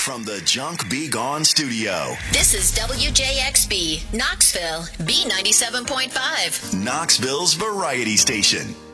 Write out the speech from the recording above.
from the Junk Be Gone studio. This is WJXB, Knoxville, B97.5. Knoxville's variety station.